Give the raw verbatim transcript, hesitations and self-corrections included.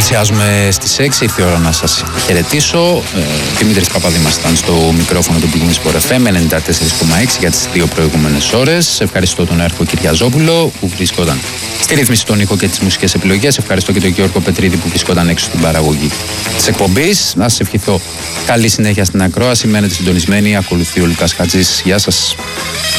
Πλησιάζουμε στις έξι, ήρθε η ώρα να σας χαιρετήσω. Ε, Δημήτρης Παπαδήμας ήταν στο μικρόφωνο του Big Sport εφ εμ ενενήντα τέσσερα κόμμα έξι για τις δύο προηγούμενες ώρες. Ευχαριστώ τον Έρχο Κυριαζόπουλο που βρίσκονταν στη ρύθμιση των ήχων και τις μουσικές επιλογές. Ευχαριστώ και τον Γιώργο Πετρίδη που βρίσκονταν έξω στην παραγωγή της εκπομπής. Να σας ευχηθώ καλή συνέχεια στην ακρόαση. Μένετε συντονισμένοι. Ακολουθεί ο Λουκάς Χατζής. Γεια σας.